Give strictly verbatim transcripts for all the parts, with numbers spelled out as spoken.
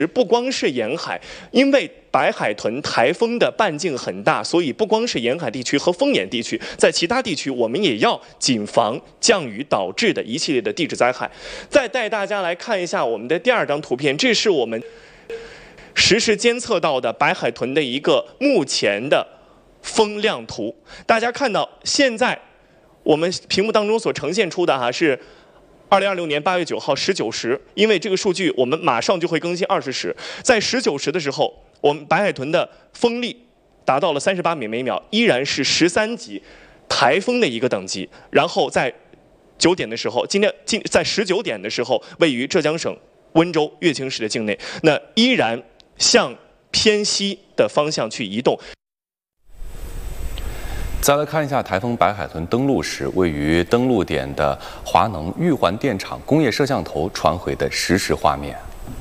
不光是沿海，因为白海豚台风的半径很大，所以不光是沿海地区和丰原地区，在其他地区我们也要谨防降雨导致的一系列的地质灾害。再带大家来看一下我们的第二张图片，这是我们实时监测到的白海豚的一个目前的风量图。大家看到现在我们屏幕当中所呈现出的哈是二零二六年八月九号十九时，因为这个数据我们马上就会更新二十时。在十九时的时候，我们白海豚的风力达到了三十八米每秒，依然是十三级台风的一个等级。然后在九点的时候，今天今在十九点的时候，位于浙江省温州乐清市的境内，那依然向偏西的方向去移动。 再来看一下台风白海豚登陆时，位于登陆点的华能玉环电厂工业摄像头传回的实时画面。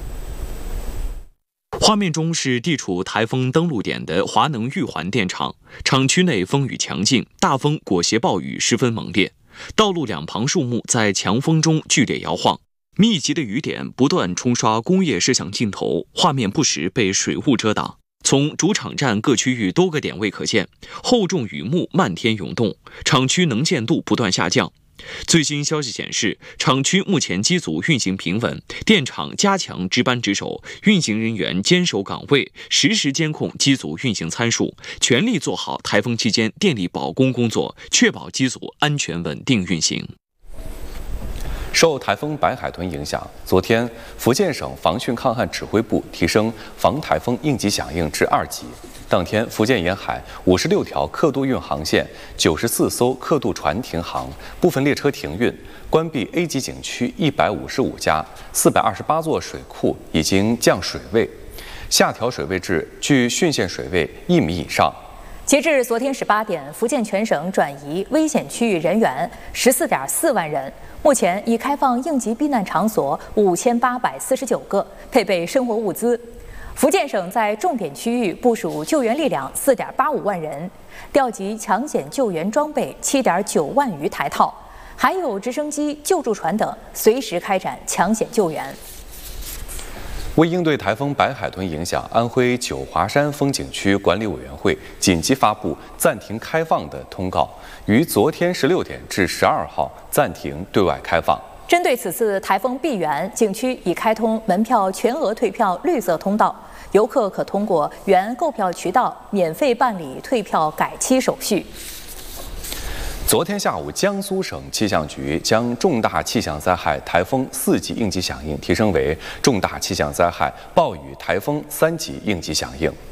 画面中是地处台风登陆点的华能玉环电厂，厂区内风雨强劲，大风裹挟暴雨十分猛烈，道路两旁树木在强风中剧烈摇晃，密集的雨点不断冲刷工业摄像镜头，画面不时被水雾遮挡。从主场站各区域多个点位可见，厚重雨幕漫天涌动，厂区能见度不断下降。最新消息显示，厂区目前机组运行平稳，电厂加强值班值守，运行人员坚守岗位，实时监控机组运行参数，全力做好台风期间电力保供工作，确保机组安全稳定运行。 受台风白海豚影响，昨天福建省防汛抗旱指挥部提升防台风应急响应至二级。当天，福建沿海五十六条客渡运航线、九十四艘客渡船停航，部分列车停运，关闭 A 级景区一百五十五家，四百二十八座水库已经降水位，下调水位至距汛线水位一米以上。 截至昨天十八点，福建全省转移危险区域人员十四点四万人。目前已开放应急避难场所五千八百四十九个，配备生活物资。福建省在重点区域部署救援力量四点八五万人，调集抢险救援装备七点九万余台套，还有直升机、救助船等，随时开展抢险救援。 为应对台风白海豚影响，安徽九华山风景区管理委员会紧急发布暂停开放的通告，于昨天十六点至十二号暂停对外开放。 针对此次台风闭园，景区已开通门票全额退票绿色通道，游客可通过原购票渠道免费办理退票改期手续。 昨天下午，江苏省气象局将重大气象灾害台风四级应急响应提升为重大气象灾害暴雨台风三级应急响应。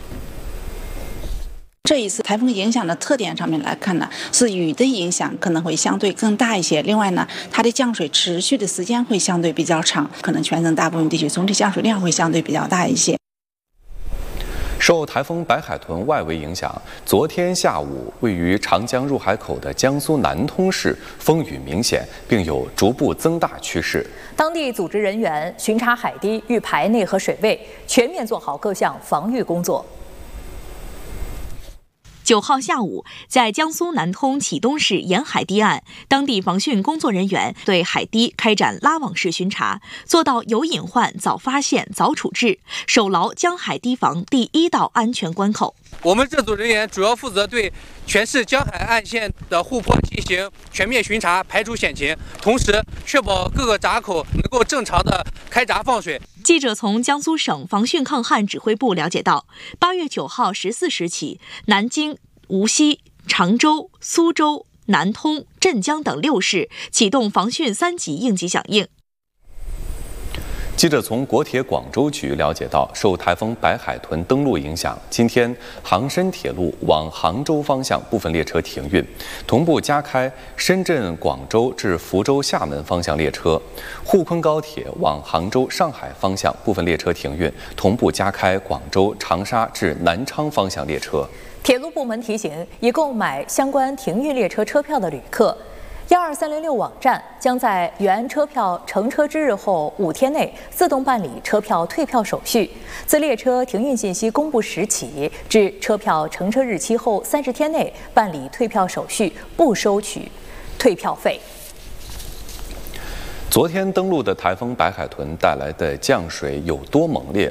这一次台风影响的特点上面来看呢，是雨的影响可能会相对更大一些。另外呢，它的降水持续的时间会相对比较长，可能全省大部分地区总体降水量会相对比较大一些。 受台风白海豚外围影响，昨天下午位于长江入海口的江苏南通市风雨明显，并有逐步增大趋势。 当地组织人员巡查海堤、预排内河水位，全面做好各项防御工作。 九号下午，在江苏南通启东市沿海堤岸，当地防汛工作人员对海堤开展拉网式巡查，做到有隐患早发现、早处置，守牢江海堤防第一道安全关口。 我们这组人员主要负责对全市江海岸线的护坡进行全面巡查，排除险情，同时确保各个闸口能够正常的开闸放水。 记者从江苏省防汛抗旱指挥部了解到，八月九号十四时起，南京、无锡、常州、苏州、南通、镇江等六市启动防汛三级应急响应。 记者从国铁广州局了解到，受台风白海豚登陆影响，今天杭深铁路往杭州方向部分列车停运，同步加开深圳广州至福州厦门方向列车；沪昆高铁往杭州上海方向部分列车停运，同步加开广州长沙至南昌方向列车。 铁路部门提醒，已购买相关停运列车车票的旅客，幺二三零六网站将在原车票乘车之日后五天内自动办理车票退票手续。自列车停运信息公布时起至车票乘车日期后三十天内办理退票手续，不收取退票费。 昨天登陆的台风白海豚带来的降水有多猛烈？